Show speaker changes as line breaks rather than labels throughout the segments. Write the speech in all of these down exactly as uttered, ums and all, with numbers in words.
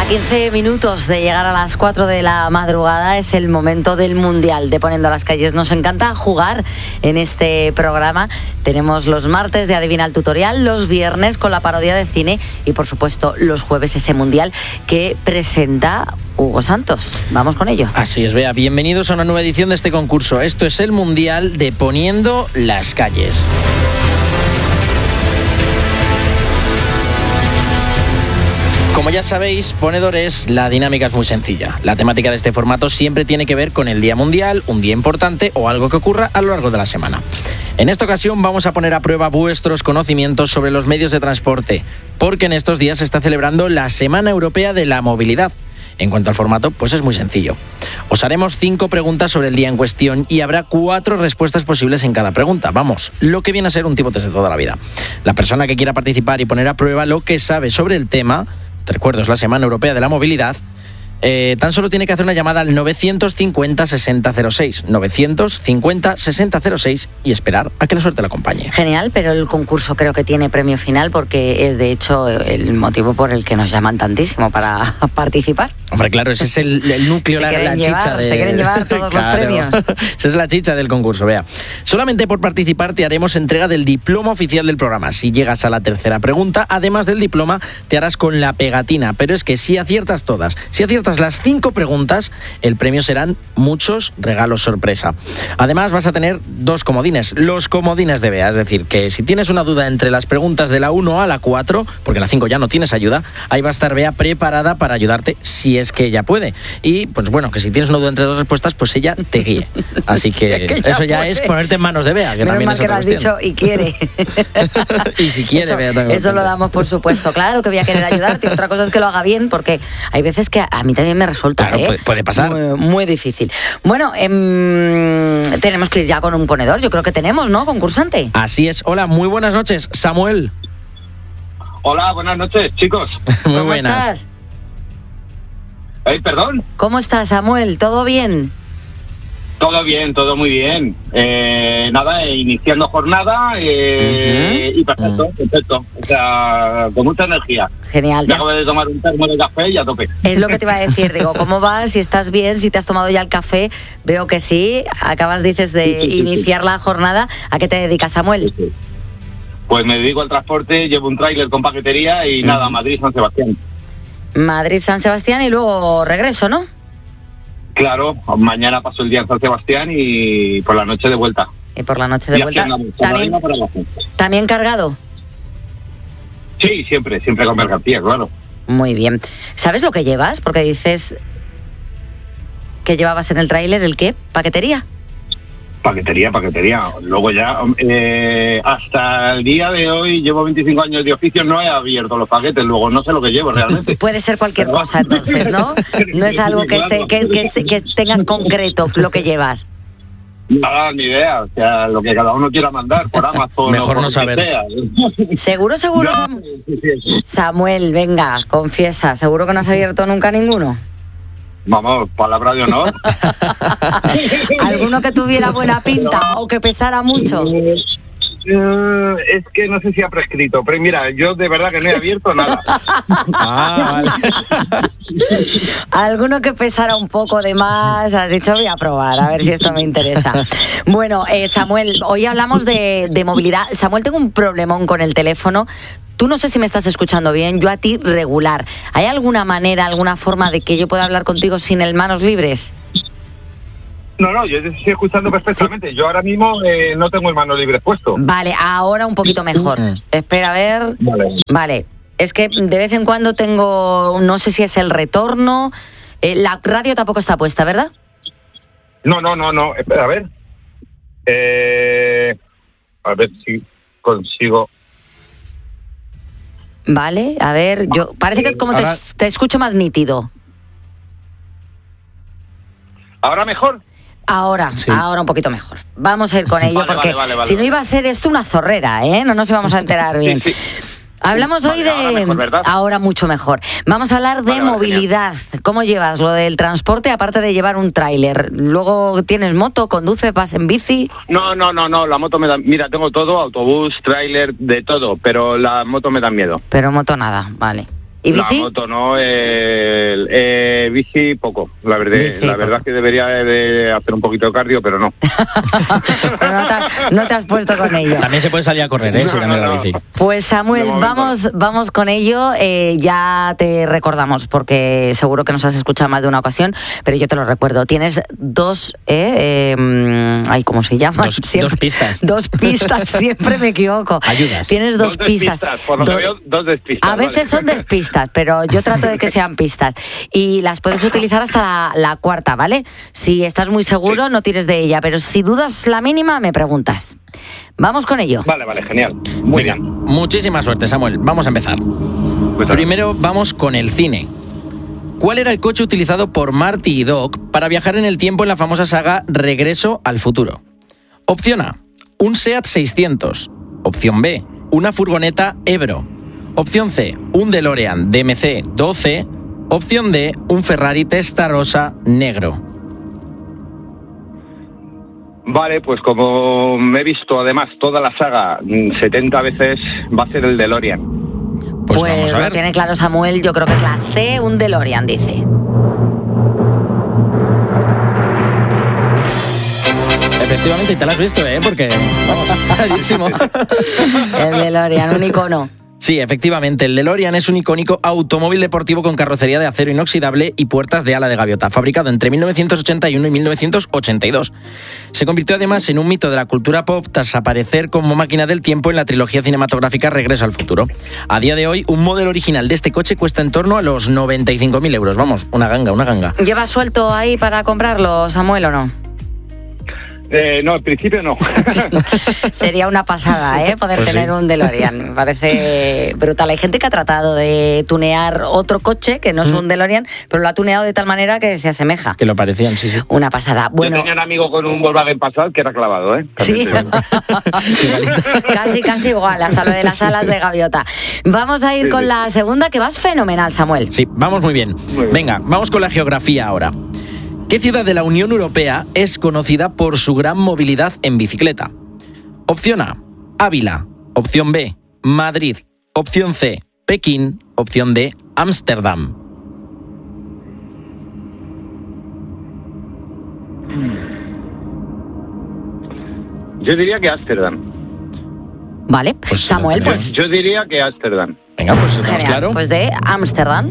A quince minutos de llegar a las cuatro de la madrugada es el momento del Mundial de Poniendo las Calles. Nos encanta jugar en este programa. Tenemos los martes de Adivina el Tutorial, los viernes con la parodia de cine y, por supuesto, los jueves ese Mundial que presenta Hugo Santos. Vamos con ello.
Así es, Bea. Bienvenidos a una nueva edición de este concurso. Esto es el Mundial de Poniendo las Calles. Como ya sabéis, ponedores, la dinámica es muy sencilla. La temática de este formato siempre tiene que ver con el Día Mundial, un día importante o algo que ocurra a lo largo de la semana. En esta ocasión vamos a poner a prueba vuestros conocimientos sobre los medios de transporte, porque en estos días se está celebrando la Semana Europea de la Movilidad. En cuanto al formato, pues es muy sencillo. Os haremos cinco preguntas sobre el día en cuestión y habrá cuatro respuestas posibles en cada pregunta. Vamos, lo que viene a ser un tipo test de toda la vida. La persona que quiera participar y poner a prueba lo que sabe sobre el tema, te recuerdo, es la Semana Europea de la Movilidad, eh, tan solo tiene que hacer una llamada al novecientos cincuenta sesenta cero seis, novecientos cincuenta sesenta cero seis y esperar a que la suerte la acompañe.
Genial, pero el concurso creo que tiene premio final porque es de hecho el motivo por el que nos llaman tantísimo para participar.
Hombre, claro, ese es el, el núcleo, la, la
llevar,
chicha de...
Se quieren llevar todos claro, los premios.
Esa es la chicha del concurso, vea. Solamente por participar te haremos entrega del diploma oficial del programa. Si llegas a la tercera pregunta, además del diploma, te harás con la pegatina. Pero es que si aciertas todas, si aciertas las cinco preguntas, el premio serán muchos regalos sorpresa. Además, vas a tener dos comodines, los comodines de Bea. Es decir, que si tienes una duda entre las preguntas de la uno a la cuatro, porque la cinco ya no tienes ayuda, ahí va a estar Bea preparada para ayudarte si es que ella puede. Y, pues bueno, que si tienes una duda entre dos respuestas, pues ella te guíe. Así que, que eso ya puede. Es ponerte en manos de Bea, que
Menos
también
mal
es
que
otra
lo has
cuestión.
dicho y quiere.
Y si quiere,
eso,
Bea también.
Eso lo damos por supuesto. Claro que voy a querer ayudarte. Otra cosa es que lo haga bien, porque hay veces que a mí también me resulta
Claro,
¿eh?
puede, puede pasar.
Muy, muy difícil. Bueno, eh, tenemos que ir ya con un ponedor. Yo creo que tenemos, ¿no, concursante?
Así es. Hola, muy buenas noches, Samuel.
Hola, buenas noches, chicos.
Muy
¿Cómo
buenas.
estás?
Eh, perdón.
¿Cómo estás, Samuel? ¿Todo bien?
Todo bien, todo muy bien. Eh, nada, eh, iniciando jornada eh, uh-huh. y perfecto, uh-huh. perfecto. O sea, con mucha energía.
Genial.
Me acabo de tomar un termo de café y a tope.
Es lo que te iba a decir, digo, ¿cómo vas? Si estás bien, si te has tomado ya el café. Veo que sí. Acabas, dices, de sí, sí, sí, iniciar sí. la jornada. ¿A qué te dedicas, Samuel?
Sí, sí. Pues me dedico al transporte, llevo un tráiler con paquetería y uh-huh. nada, Madrid-San Sebastián.
Madrid-San Sebastián y luego regreso, ¿no?
Claro, mañana paso el día en San Sebastián y por la noche de vuelta.
Y por la noche de
y
vuelta.
Andamos,
¿También, ¿También cargado?
Sí, siempre, siempre con mercancía, claro.
Muy bien. ¿Sabes lo que llevas? Porque dices que llevabas en el tráiler, ¿el qué? ¿Paquetería?
Paquetería, paquetería. Luego ya, eh, hasta el día de hoy, llevo veinticinco años de oficio, no he abierto los paquetes, luego no sé lo que llevo realmente.
Puede ser cualquier Pero, cosa entonces, ¿no? No es algo que, claro. se, que, que, que tengas concreto lo que llevas.
Nada, ni idea, o sea, lo que cada uno quiera mandar por Amazon.
Mejor
o por
no saber.
Sea.
¿Seguro, seguro,
No,
Samuel?
sí, sí, sí.
Samuel, venga, confiesa, ¿seguro que no has abierto nunca ninguno?
Vamos, palabra de honor.
¿Alguno que tuviera buena pinta no. o que pesara mucho?
Uh, es que no sé si ha prescrito, pero mira, yo de verdad que no he abierto nada.
Ah, vale.
Alguno que pesara un poco de más, has dicho voy a probar, a ver si esto me interesa. Bueno, eh, Samuel, hoy hablamos de, de movilidad. Samuel, tengo un problemón con el teléfono. Tú no sé si me estás escuchando bien, yo a ti regular. ¿Hay alguna manera, alguna forma de que yo pueda hablar contigo sin el manos libres?
No, no, yo te estoy escuchando perfectamente. Sí. Yo ahora mismo eh, no tengo el manos libres puesto.
Vale, ahora un poquito mejor. Espera, a ver. Vale. Vale, es que de vez en cuando tengo, no sé si es el retorno. Eh, la radio tampoco está puesta, ¿verdad?
No, no, no, no. Espera, a ver. Eh, a ver si consigo...
Vale, a ver, yo parece que como te, te escucho más nítido.
¿Ahora mejor?
Ahora, sí. ahora un poquito mejor. Vamos a ir con ello vale, porque vale, vale, vale, si no iba a ser esto una zorrera, ¿eh? No nos íbamos a enterar bien. Sí, sí. Hablamos
vale,
hoy de...
Ahora, mejor,
ahora mucho mejor. Vamos a hablar de vale, movilidad. Vale, ¿cómo llevas lo del transporte aparte de llevar un tráiler? Luego tienes moto, conduces, vas en bici.
No, no, no, no. La moto me da... Mira, tengo todo, autobús, tráiler, de todo, pero la moto me da miedo.
Pero moto nada, vale. ¿Y bici?
La moto no, eh, eh, bici poco. La verdad,
bici,
la
poco.
verdad es que debería de hacer un poquito de cardio, pero no.
Pero no, te, no te has puesto con ello.
También se puede salir a correr, ¿eh?
No,
si también
no,
la
no.
bici.
Pues Samuel,
De momento.
vamos, vamos con ello. Eh, ya te recordamos, porque seguro que nos has escuchado más de una ocasión, pero yo te lo recuerdo. Tienes dos, eh, eh, ay, ¿cómo se llama?
Dos, dos pistas.
Dos pistas, siempre me equivoco.
Ayudas.
Tienes dos,
Dos
pistas.
despistas, por lo que
Do-
veo, dos despistas.
A veces
vale.
son despistas, pero yo trato de que sean pistas. Y las puedes utilizar hasta la, la cuarta, ¿vale? Si estás muy seguro, no tires de ella, pero si dudas la mínima, me preguntas. Vamos con ello.
Vale, vale, genial. Muy
Venga,
bien.
muchísima suerte, Samuel. Vamos a empezar.
Pues,
Primero vamos con el cine. ¿Cuál era el coche utilizado por Marty y Doc para viajar en el tiempo en la famosa saga Regreso al futuro? Opción A, un SEAT seiscientos. Opción B, una furgoneta Ebro. Opción C, un DeLorean D M C doce. Opción D, un Ferrari Testarossa negro.
Vale, pues como me he visto además toda la saga mm, setenta veces, va a ser el DeLorean.
Pues,
Pues,
vamos a
lo
ver.
tiene claro Samuel, yo creo que es la C, un DeLorean, dice.
Efectivamente, y te la has visto, ¿eh? Porque, vamos, clarísimo.
El DeLorean, un icono.
Sí, efectivamente, el DeLorean es un icónico automóvil deportivo con carrocería de acero inoxidable y puertas de ala de gaviota, fabricado entre mil novecientos ochenta y uno y mil novecientos ochenta y dos. Se convirtió además en un mito de la cultura pop tras aparecer como máquina del tiempo en la trilogía cinematográfica Regreso al futuro. A día de hoy, un modelo original de este coche cuesta en torno a los noventa y cinco mil euros. Vamos, una ganga, una ganga.
¿Llevas suelto ahí para comprarlo, Samuel, o no?
Eh, no, al principio no.
Sería una pasada, ¿eh? Poder
Pues sí.
tener un DeLorean. Me parece brutal. Hay gente que ha tratado de tunear otro coche, que no es un DeLorean, pero lo ha tuneado de tal manera que se asemeja.
Que lo parecían, sí, sí.
Una pasada. Bueno,
Yo tenía un amigo con un Volkswagen Passat que era clavado, ¿eh?
sí, casi, casi igual, hasta lo de las alas de gaviota. Vamos a ir
Sí,
con
sí.
la segunda, que vas fenomenal, Samuel.
Sí, vamos muy bien.
bien.
Venga, vamos con la geografía ahora. ¿Qué ciudad de la Unión Europea es conocida por su gran movilidad en bicicleta? Opción A, Ávila. Opción B, Madrid. Opción C, Pekín. Opción D, Ámsterdam.
Yo diría que Ámsterdam.
Vale,
Pues
Samuel,
lo
pues
Yo diría que Ámsterdam.
Venga, pues estamos
genial.
claro.
Pues de Ámsterdam.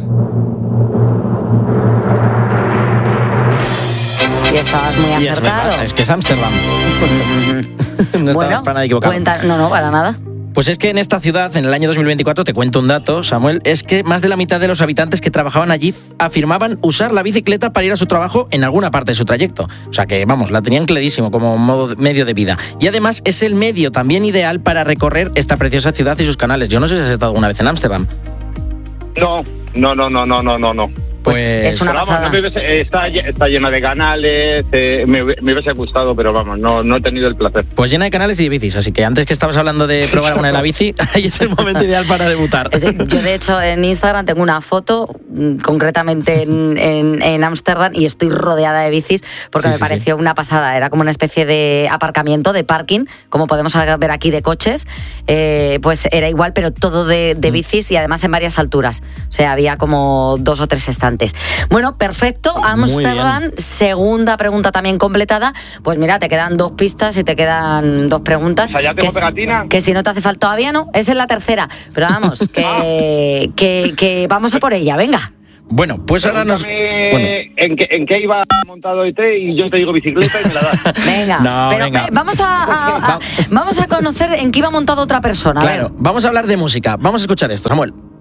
Y estabas muy
Y es
acertado.
verdad, es que es Ámsterdam. No estabas
Bueno,
para nada equivocado.
cuenta, no, no, para nada.
Pues es que en esta ciudad, en el año dos mil veinticuatro, te cuento un dato, Samuel, es que más de la mitad de los habitantes que trabajaban allí afirmaban usar la bicicleta para ir a su trabajo en alguna parte de su trayecto. O sea que, vamos, la tenían clarísimo como modo, medio de vida. Y además es el medio también ideal para recorrer esta preciosa ciudad y sus canales. Yo no sé si has estado alguna vez en Ámsterdam.
No, no, no, no, no, no, no, no.
Pues es una
Pero vamos,
pasada.
no me hubiese- está, lle- está llena de canales, eh, me, hu- me hubiese gustado, pero vamos, no, no he tenido el placer.
Pues llena de canales y de bicis, así que antes que estabas hablando de probar alguna de la bici, ahí es el momento ideal para debutar.
Es de- yo, de hecho, en Instagram tengo una foto, mm, concretamente en en- en Ámsterdam, y estoy rodeada de bicis porque
Sí,
me
sí,
pareció una pasada. Era como una especie de aparcamiento, de parking, como podemos ver aquí de coches. Eh, pues era igual, pero todo de,
Mm.
de bicis y además en varias alturas. O sea, había como dos o tres estantes. Bueno, perfecto. Ámsterdam, segunda pregunta también completada. Pues mira, te quedan dos pistas y te quedan dos preguntas.
O sea, ya tengo
que,
pegatina.
que si no te hace falta todavía, no. Esa es la tercera. Pero vamos, que, que, que vamos a por ella, venga.
Bueno, pues ahora nos...
Pregúntame
Bueno.
en, qué, en qué iba montado E T y yo te digo bicicleta y me la das.
Venga,
No,
pero
venga.
ve, vamos a, a- a- vamos a conocer en qué iba montado otra persona. A ver.
Claro, vamos a hablar de música. Vamos a escuchar esto, Samuel.